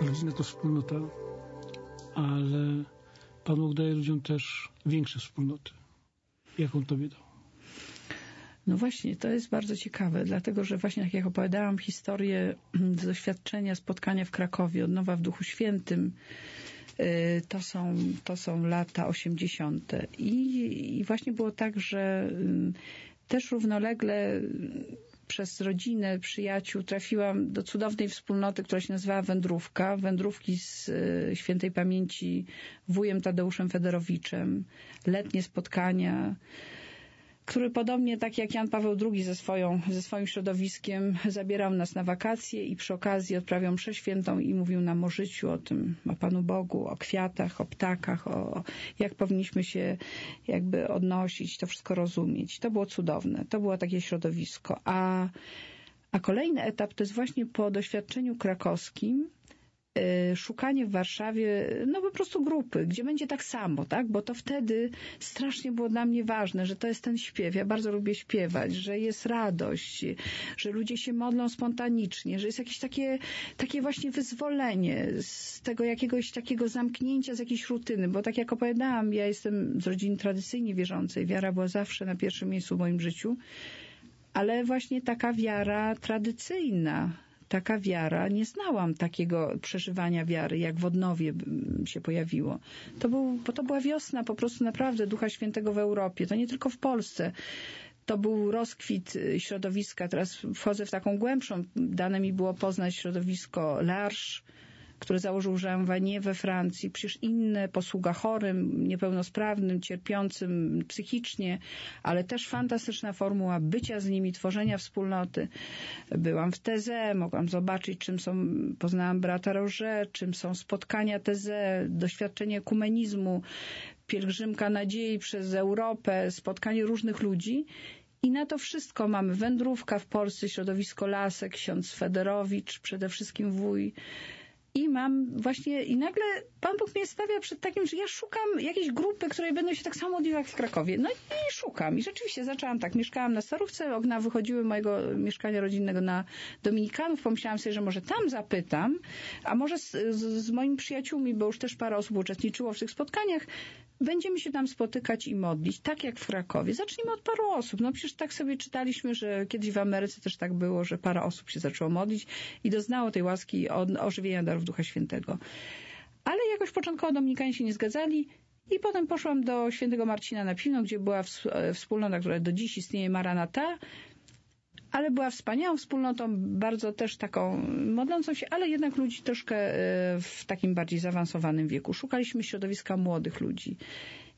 rodzina to wspólnota, ale Pan Bóg daje ludziom też większe wspólnoty. Jaką Tobie dał? No właśnie, to jest bardzo ciekawe, dlatego że właśnie tak jak opowiadałam historię z doświadczenia spotkania w Krakowie od nowa w Duchu Świętym, to są lata 80. I właśnie było tak, że też równolegle przez rodzinę, przyjaciół trafiłam do cudownej wspólnoty, która się nazywała Wędrówka. Wędrówki z świętej pamięci wujem Tadeuszem Federowiczem. Letnie spotkania, który podobnie tak jak Jan Paweł II ze swoim środowiskiem zabierał nas na wakacje i przy okazji odprawiał mszę świętą i mówił nam o życiu, o tym, o Panu Bogu, o kwiatach, o ptakach, o jak powinniśmy się jakby odnosić, to wszystko rozumieć. To było cudowne. To było takie środowisko. A kolejny etap to jest właśnie po doświadczeniu krakowskim szukanie w Warszawie, no po prostu grupy, gdzie będzie tak samo, tak? Bo to wtedy strasznie było dla mnie ważne, że to jest ten śpiew. Ja bardzo lubię śpiewać, że jest radość, że ludzie się modlą spontanicznie, że jest jakieś takie właśnie wyzwolenie z tego jakiegoś takiego zamknięcia, z jakiejś rutyny, bo tak jak opowiadałam, ja jestem z rodziny tradycyjnie wierzącej. Wiara była zawsze na pierwszym miejscu w moim życiu, ale właśnie taka wiara tradycyjna, taka wiara, nie znałam takiego przeżywania wiary, jak w Odnowie się pojawiło. To była wiosna po prostu naprawdę Ducha Świętego w Europie. To nie tylko w Polsce. To był rozkwit środowiska. Teraz wchodzę w taką głębszą. Dane mi było poznać środowisko L'Arche, który założył Jean Vanier we Francji, przecież inne, posługa chorym, niepełnosprawnym, cierpiącym psychicznie, ale też fantastyczna formuła bycia z nimi, tworzenia wspólnoty. Byłam w Teze, mogłam zobaczyć, poznałam brata Roger, czym są spotkania Teze, doświadczenie ekumenizmu, pielgrzymka nadziei przez Europę, spotkanie różnych ludzi. I na to wszystko mamy wędrówka w Polsce, środowisko Lasek, ksiądz Federowicz, przede wszystkim wuj. I nagle Pan Bóg mnie stawia przed takim, że ja szukam jakiejś grupy, której będą się tak samo modliły jak w Krakowie. No i szukam. I rzeczywiście zaczęłam tak. Mieszkałam na Starówce, okna wychodziły mojego mieszkania rodzinnego na Dominikanów. Pomyślałam sobie, że może tam zapytam, a może z moimi przyjaciółmi, bo już też parę osób uczestniczyło w tych spotkaniach, będziemy się tam spotykać i modlić, tak jak w Krakowie. Zacznijmy od paru osób. No przecież tak sobie czytaliśmy, że kiedyś w Ameryce też tak było, że parę osób się zaczęło modlić i doznało tej łaski ożywienia darów Ducha Świętego. Ale jakoś początkowo Dominikanie się nie zgadzali i potem poszłam do świętego Marcina na Pilną, gdzie była wspólnota, która do dziś istnieje, Maranata, ale była wspaniałą wspólnotą, bardzo też taką modlącą się, ale jednak ludzi troszkę w takim bardziej zaawansowanym wieku. Szukaliśmy środowiska młodych ludzi.